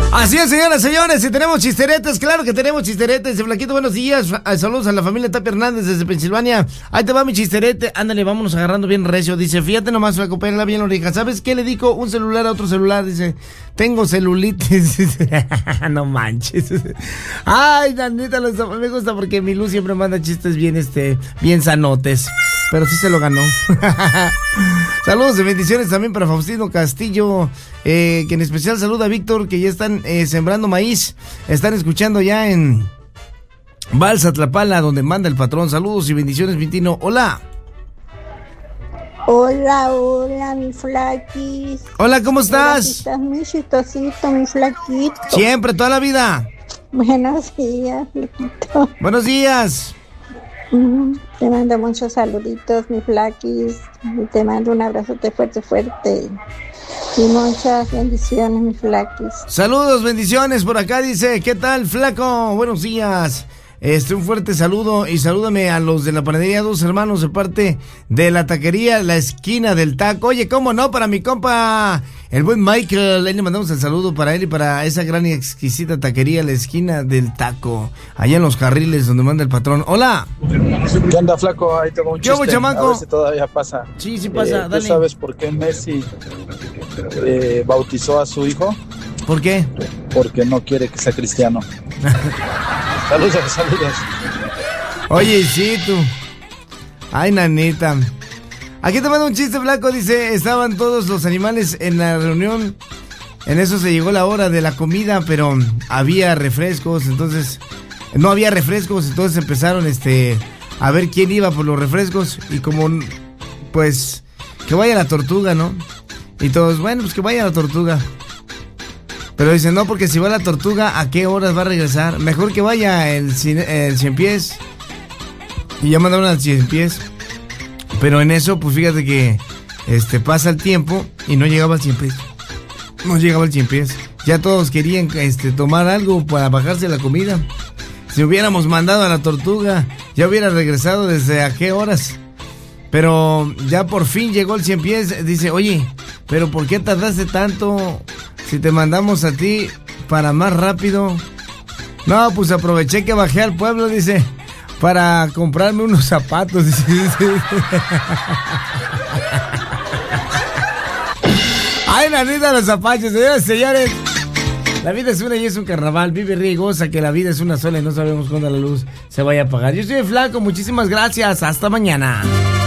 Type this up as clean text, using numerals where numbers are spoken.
Así es, señoras y señores, y tenemos chisteretes, claro que tenemos chisteretes. De Flaquito, buenos días, saludos a la familia Tapia Hernández desde Pensilvania. Ahí te va mi chisterete, ándale, vámonos agarrando bien recio. Dice, fíjate nomás, Flaco, pégala bien la oreja. ¿Sabes qué le dijo un celular a otro celular? Dice, tengo celulitis. No manches. Ay, la neta, me gusta porque mi Luz siempre manda chistes bien sanotes. Pero sí se lo ganó. Saludos y bendiciones también para Faustino Castillo, que en especial saluda a Víctor, que ya están sembrando maíz. Están escuchando ya en Balsa, Tlapala, donde manda el patrón. Saludos y bendiciones, Vintino. Hola. Hola, hola, mi flaquis. Hola, ¿cómo estás? Estás muy chistosito, mi flaquito. Siempre, toda la vida. Buenos días, flaquito. Buenos días. Te mando muchos saluditos, mi flaquis. Y te mando un abrazote fuerte, fuerte. Y muchas bendiciones, mi flaquis. Saludos, bendiciones. Por acá dice, ¿qué tal, flaco? Buenos días. Un fuerte saludo y salúdame a los de la panadería Dos Hermanos de parte de la taquería La Esquina del Taco. Oye, ¿cómo no? Para mi compa, el buen Michael, ahí le mandamos el saludo para él y para esa gran y exquisita taquería La Esquina del Taco, allá en Los Carriles, donde manda el patrón. ¡Hola! ¿Qué onda, flaco? Ahí tengo un chiste. ¿Qué chamaco? A ver si todavía pasa. Sí, sí pasa, dale. ¿Tú sabes por qué Messi bautizó a su hijo? ¿Por qué? Porque no quiere que sea cristiano. Saludos. Oye, sí, tú. Ay, nanita. Aquí te mando un chiste, flaco. Dice, estaban todos los animales en la reunión. En eso se llegó la hora de la comida, pero había refrescos, entonces... No había refrescos, entonces empezaron a ver quién iba por los refrescos. Y como, pues, que vaya la tortuga, ¿no? Y todos, bueno, pues que vaya la tortuga. Pero dicen, no, porque si va la tortuga, ¿a qué horas va a regresar? Mejor que vaya el Cien Pies. Y ya mandaron al Cien Pies. Pero en eso, pues fíjate que pasa el tiempo y no llegaba al Cien Pies. No llegaba al Cien Pies. Ya todos querían tomar algo para bajarse la comida. Si hubiéramos mandado a la tortuga, ya hubiera regresado desde a qué horas. Pero ya por fin llegó el Cien Pies. Dice, oye, ¿pero por qué tardaste tanto? Si te mandamos a ti para más rápido. No, pues aproveché que bajé al pueblo, dice, para comprarme unos zapatos. Dice. Ay, la neta, los zapatos, señores, señores. La vida es una y es un carnaval. Vive, ríe y goza, que la vida es una sola y no sabemos cuándo la luz se vaya a apagar. Yo soy el Flaco, muchísimas gracias. Hasta mañana.